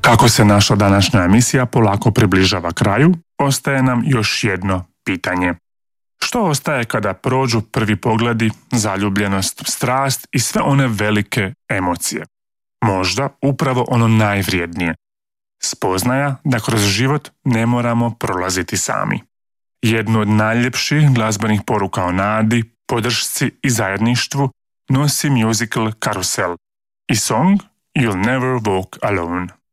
Kako se naša današnja emisija polako približava kraju, ostaje nam još jedno pitanje. Što ostaje kada prođu prvi pogledi, zaljubljenost, strast i sve one velike emocije? Možda upravo ono najvrijednije. Spoznaja da kroz život ne moramo prolaziti sami. Jednu od najljepših glazbenih poruka o nadi, podršci i zajedništvu nosi musical Karusel i song You'll Never Walk Alone.